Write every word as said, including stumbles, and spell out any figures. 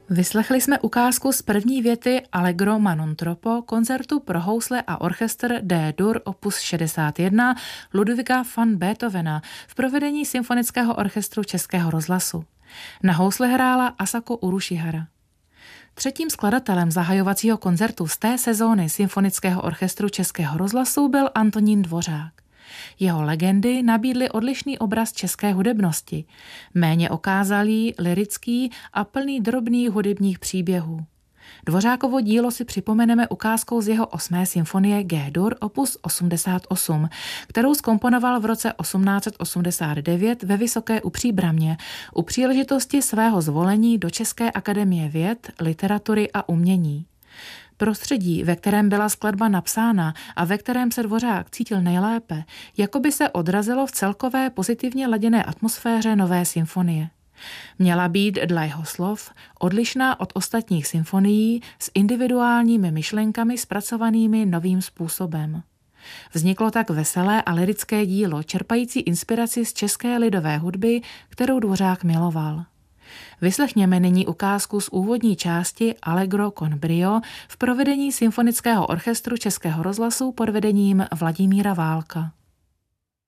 Vyslechli jsme ukázku z první věty Allegro ma non troppo koncertu pro housle a orchestr D-dur opus šedesát jedna Ludwiga van Beethovena v provedení Symfonického orchestru Českého rozhlasu. Na housle hrála Asako Urushihara. Třetím skladatelem zahajovacího koncertu z té sezóny Symfonického orchestru Českého rozhlasu byl Antonín Dvořák. Jeho legendy nabídly odlišný obraz české hudebnosti, méně okázalý, lyrický a plný drobných hudebních příběhů. Dvořákovo dílo si připomeneme ukázkou z jeho osmé symfonie G-dur opus osmdesát osm, kterou zkomponoval v roce osmnáct osmdesát devět ve Vysoké u Příbramě u příležitosti svého zvolení do České akademie věd, literatury a umění. Prostředí, ve kterém byla skladba napsána a ve kterém se Dvořák cítil nejlépe, jako by se odrazilo v celkové pozitivně laděné atmosféře nové symfonie. Měla být, dle jeho slov, odlišná od ostatních symfonií s individuálními myšlenkami zpracovanými novým způsobem. Vzniklo tak veselé a lyrické dílo, čerpající inspiraci z české lidové hudby, kterou Dvořák miloval. Vyslechněme nyní ukázku z úvodní části Allegro con brio v provedení Symfonického orchestru Českého rozhlasu pod vedením Vladimíra Válka.